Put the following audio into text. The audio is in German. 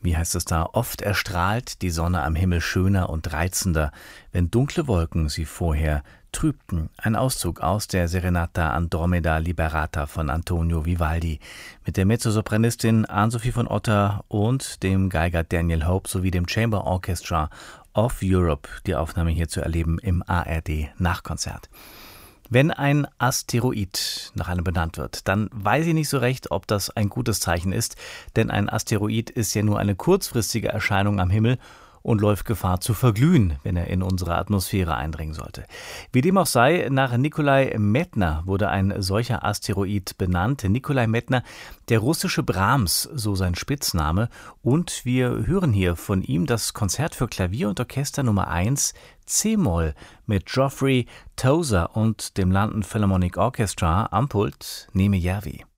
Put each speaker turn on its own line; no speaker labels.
Wie heißt es da? Oft erstrahlt die Sonne am Himmel schöner und reizender, wenn dunkle Wolken sie vorher trübten. Ein Auszug aus der Serenata Andromeda Liberata von Antonio Vivaldi mit der Mezzosopranistin Ann-Sophie von Otter und dem Geiger Daniel Hope sowie dem Chamber Orchestra of Europe. Die Aufnahme hier zu erleben im ARD-Nachkonzert. Wenn ein Asteroid nach einem benannt wird, dann weiß ich nicht so recht, ob das ein gutes Zeichen ist, denn ein Asteroid ist ja nur eine kurzfristige Erscheinung am Himmel und läuft Gefahr zu verglühen, wenn er in unsere Atmosphäre eindringen sollte. Wie dem auch sei, nach Nikolai Medtner wurde ein solcher Asteroid benannt. Nikolai Medtner, der russische Brahms, so sein Spitzname. Und wir hören hier von ihm das Konzert für Klavier und Orchester Nummer 1 C-Moll mit Geoffrey Tozer und dem London Philharmonic Orchestra am Pult Neme Järvi.